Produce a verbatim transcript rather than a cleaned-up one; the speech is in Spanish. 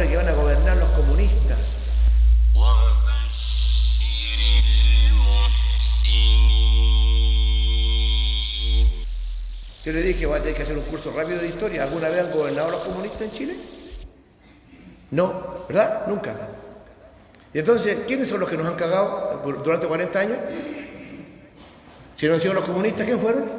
ahora que van a gobernar los comunistas. Yo le dije, voy a tener que hacer un curso rápido de historia. ¿Alguna vez han gobernado los comunistas en Chile? No, ¿verdad? Nunca. Y entonces, ¿quiénes son los que nos han cagado durante cuarenta años? Si no han sido los comunistas, ¿quién fueron?